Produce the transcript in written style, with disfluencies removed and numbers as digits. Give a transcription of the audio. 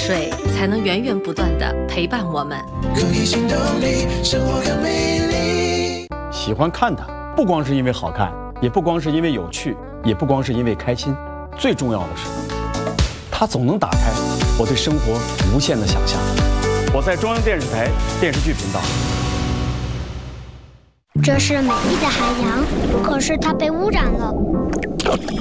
水才能源源不断地陪伴我们。 有你行动力，生活更美丽。 喜欢看它，不光是因为好看，也不光是因为有趣，也不光是因为开心，最重要的是，它总能打开我对生活无限的想象。我在中央电视台电视剧频道。 这是美丽的海洋，可是它被污染了。